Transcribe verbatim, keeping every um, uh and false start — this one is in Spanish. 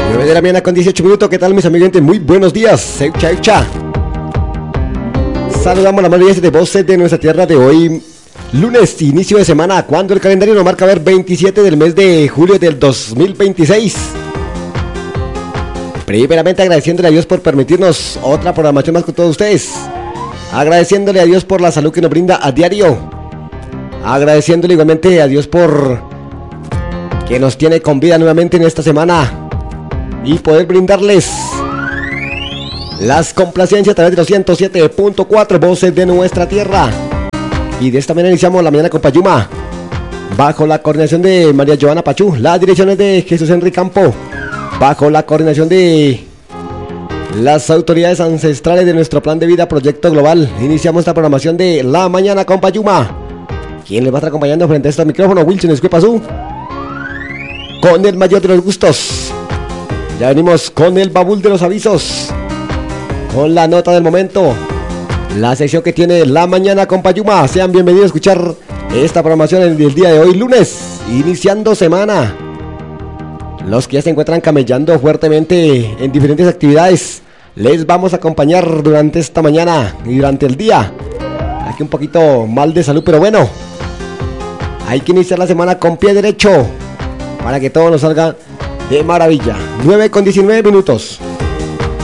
nueve de la mañana con dieciocho minutos. ¿Qué tal, mis amigos? Muy buenos días. Eucha, eucha. Saludamos a las más de voces de nuestra tierra de hoy, lunes, inicio de semana, cuando el calendario nos marca ver veintisiete del mes de julio del dos mil veintiséis. Primeramente agradeciéndole a Dios por permitirnos otra programación más con todos ustedes. Agradeciéndole a Dios por la salud que nos brinda a diario. Agradeciéndole igualmente a Dios por que nos tiene con vida nuevamente en esta semana y poder brindarles las complacencias a través de los ciento siete punto cuatro voces de nuestra tierra. Y de esta manera iniciamos la mañana con Payuma, bajo la coordinación de María Joana Pachú, las direcciones de Jesús Henry Campo, bajo la coordinación de las autoridades ancestrales de nuestro plan de vida Proyecto Global. Iniciamos esta programación de la mañana con Payuma. ¿Quién les va a estar acompañando frente a este micrófono? Wilson Escuepazú, con el mayor de los gustos. Ya venimos con el baúl de los avisos, con la nota del momento, la sección que tiene la mañana con Payuma. Sean bienvenidos a escuchar esta programación en el día de hoy, lunes, iniciando semana. Los que ya se encuentran camellando fuertemente en diferentes actividades, les vamos a acompañar durante esta mañana y durante el día. Aquí un poquito mal de salud, pero bueno, hay que iniciar la semana con pie derecho para que todo nos salga de maravilla. nueve con diecinueve minutos.